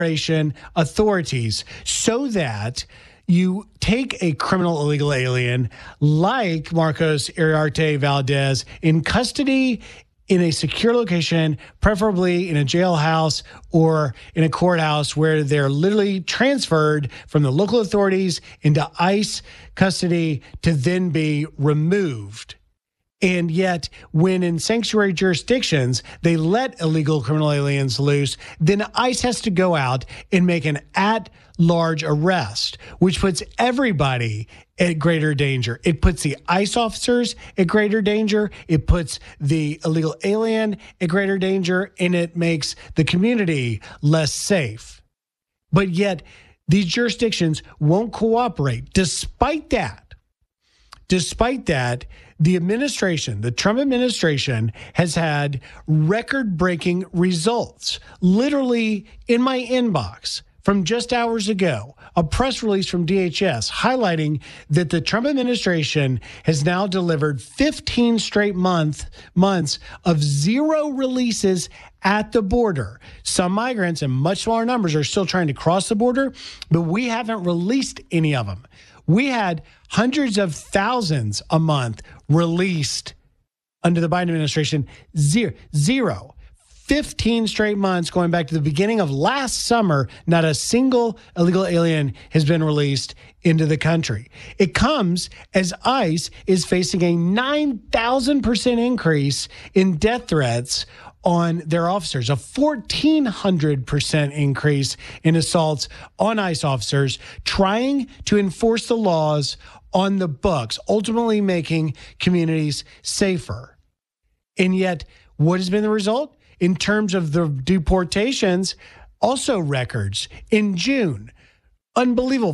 authorities so that you take a criminal illegal alien like Marcos Iriarte Valdez in custody in a secure location, preferably in a jailhouse or in a courthouse where they're literally transferred from the local authorities into ICE custody to then be removed. And yet, when in sanctuary jurisdictions, they let illegal criminal aliens loose, then ICE has to go out and make an at-large arrest, which puts everybody at greater danger. It puts the ICE officers at greater danger. It puts the illegal alien at greater danger, and it makes the community less safe. But yet, these jurisdictions won't cooperate. Despite that, the administration, the Trump administration, has had record-breaking results. Literally in my inbox from just hours ago, a press release from DHS highlighting that the Trump administration has now delivered 15 straight months of zero releases at the border. Some migrants in much smaller numbers are still trying to cross the border, but we haven't released any of them. We had hundreds of thousands a month released under the Biden administration. Zero. 15 straight months going back to the beginning of last summer, not a single illegal alien has been released into the country. It comes as ICE is facing a 9,000% increase in death threats on their officers, a 1,400% increase in assaults on ICE officers trying to enforce the laws on the books, ultimately making communities safer. And yet, what has been the result? In terms of the deportations, also records. In June, unbelievable,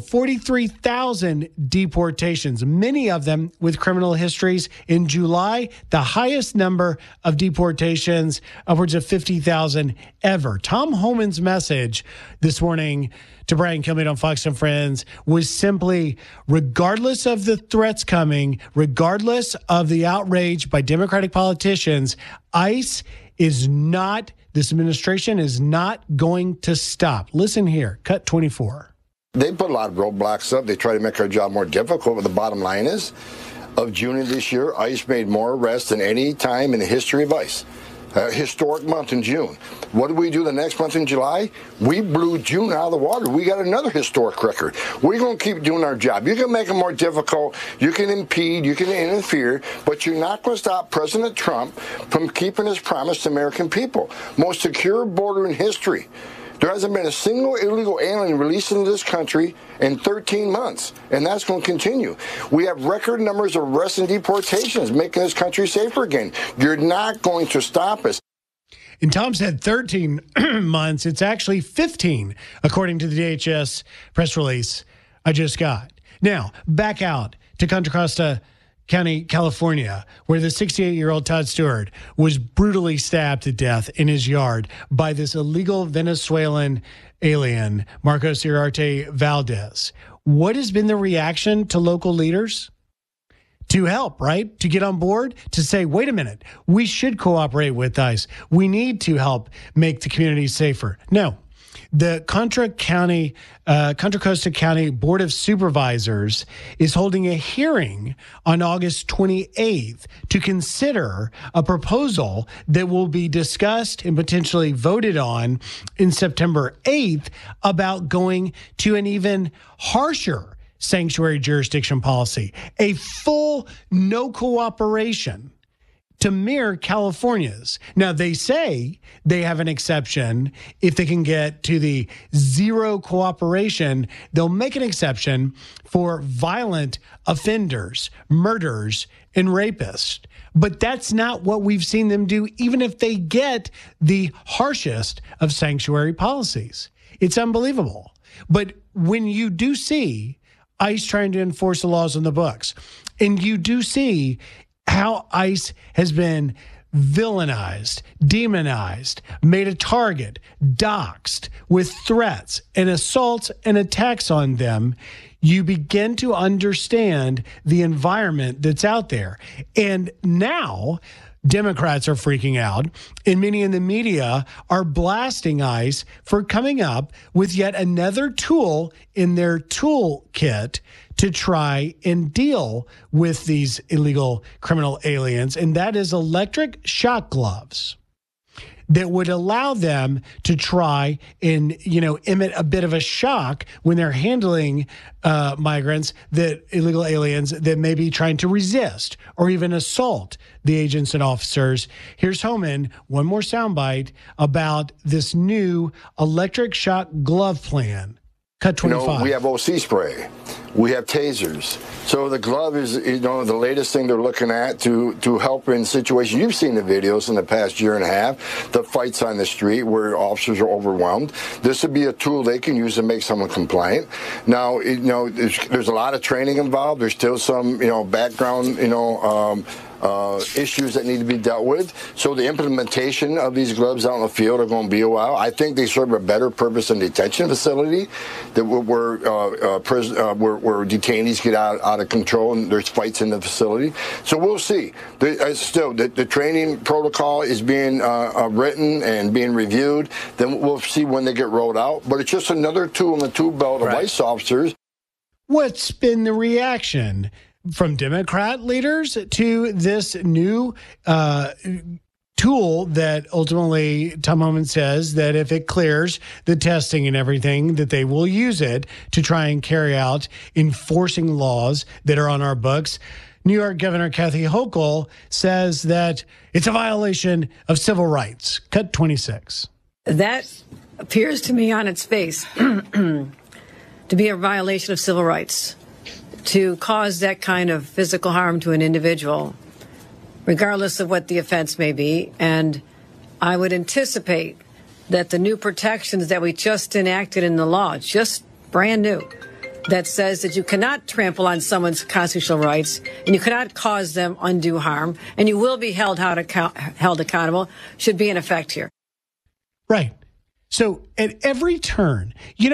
43,000 deportations, many of them with criminal histories. In July, the highest number of deportations, upwards of 50,000 ever. Tom Homan's message this morning to Brian Kilmeade on Fox and Friends was simply, regardless of the threats coming, regardless of the outrage by Democratic politicians, ICE is not, this administration is not going to stop. Listen here, cut 24. They put a lot of roadblocks up. They try to make our job more difficult, but the bottom line is, of June of this year, ICE made more arrests than any time in the history of ICE. Historic month in June. What did we do the next month in July? We blew June out of the water. We got another historic record. We're going to keep doing our job. You can make it more difficult. You can impede. You can interfere. But you're not going to stop President Trump from keeping his promise to American people. Most secure border in history. There hasn't been a single illegal alien released into this country in 13 months, and that's going to continue. We have record numbers of arrests and deportations, making this country safer again. You're not going to stop us. And Tom said 13 months. It's actually 15, according to the DHS press release I just got. Now, back out to Contra Costa County, California, where the 68-year-old Todd Stewart was brutally stabbed to death in his yard by this illegal Venezuelan alien, Marcos Iriarte Valdez. What has been the reaction to local leaders? To help, right? To get on board, to say, wait a minute, we should cooperate with ICE. We need to help make the community safer. No. The Contra Costa County Board of Supervisors is holding a hearing on August 28th to consider a proposal that will be discussed and potentially voted on in September 8th about going to an even harsher sanctuary jurisdiction policy, a full no cooperation to mirror California's. Now, they say they have an exception. If they can get to the zero cooperation, they'll make an exception for violent offenders, murderers, and rapists. But that's not what we've seen them do, even if they get the harshest of sanctuary policies. It's unbelievable. But when you do see ICE trying to enforce the laws on the books, and you do see how ICE has been villainized, demonized, made a target, doxxed with threats and assaults and attacks on them, you begin to understand the environment that's out there. And now Democrats are freaking out, and many in the media are blasting ICE for coming up with yet another tool in their toolkit to try and deal with these illegal criminal aliens, and that is electric shock gloves that would allow them to try and, emit a bit of a shock when they're handling migrants, that illegal aliens that may be trying to resist or even assault the agents and officers. Here's Homan, one more soundbite about this new electric shock glove plan. Cut 25. We have OC spray. We have tasers. So the glove is, the latest thing they're looking at to help in situations. You've seen the videos in the past year and a half, the fights on the street where officers are overwhelmed. This would be a tool they can use to make someone compliant. Now, there's a lot of training involved. There's still some, background, issues that need to be dealt with. So the implementation of these gloves out in the field are going to be a while. I think they serve a better purpose in detention facility, that where detainees get out of control and there's fights in the facility. So we'll see. The training protocol is being written and being reviewed. Then we'll see when they get rolled out. But it's just another tool in the tool belt of ICE officers. What's been the reaction from Democrat leaders to this new tool that ultimately Tom Homan says that if it clears the testing and everything, that they will use it to try and carry out enforcing laws that are on our books? New York Governor Kathy Hochul says that it's a violation of civil rights. Cut 26. That appears to me on its face to be a violation of civil rights. To cause that kind of physical harm to an individual, regardless of what the offense may be. And I would anticipate that the new protections that we just enacted in the law, just brand new, that says that you cannot trample on someone's constitutional rights and you cannot cause them undue harm and you will be held accountable, should be in effect here. Right. So at every turn,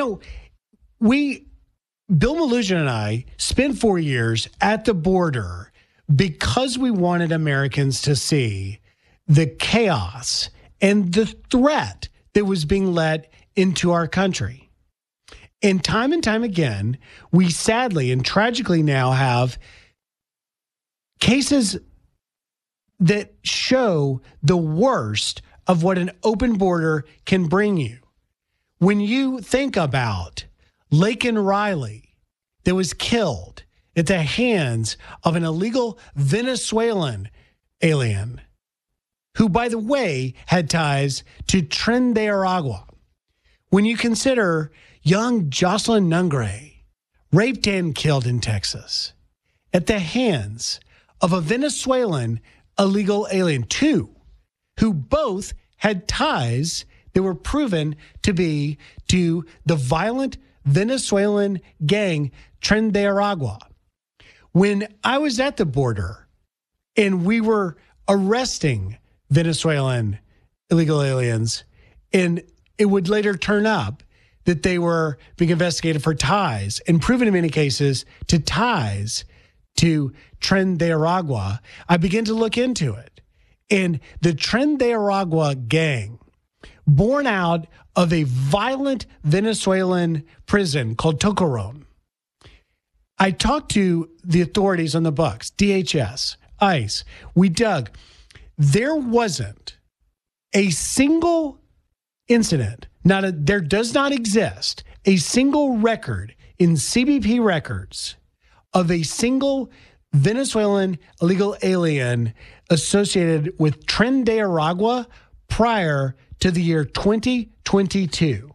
Bill Melugin and I spent 4 years at the border because we wanted Americans to see the chaos and the threat that was being let into our country. And time again, we sadly and tragically now have cases that show the worst of what an open border can bring you. When you think about Laken Riley, that was killed at the hands of an illegal Venezuelan alien, who, by the way, had ties to Tren de Aragua. When you consider young Jocelyn Nungre, raped and killed in Texas at the hands of a Venezuelan illegal alien, two, who both had ties that were proven to be to the violent Venezuelan gang Tren de Aragua. When I was at the border and we were arresting Venezuelan illegal aliens, and it would later turn up that they were being investigated for ties and proven in many cases to ties to Tren de Aragua, I began to look into it. And the Tren de Aragua gang, born out of a violent Venezuelan prison called Tocorón. I talked to the authorities on the books, DHS, ICE. We dug. There wasn't a single incident, there does not exist a single record in CBP records of a single Venezuelan illegal alien associated with Tren de Aragua prior to the year 2022.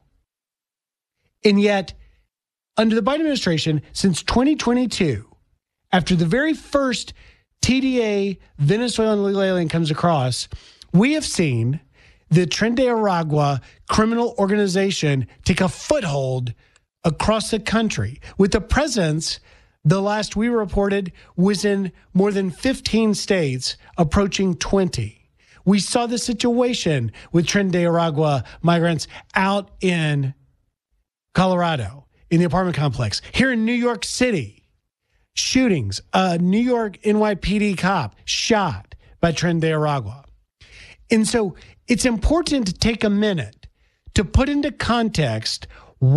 And yet, under the Biden administration, since 2022, after the very first TDA Venezuelan illegal alien comes across, we have seen the Tren de Aragua criminal organization take a foothold across the country, with the presence, the last we reported, was in more than 15 states, approaching 20. We saw the situation with Tren de Aragua migrants out in Colorado, in the apartment complex. Here in New York City, shootings, a New York NYPD cop shot, by Tren de Aragua. And so it's important to take a minute to put into context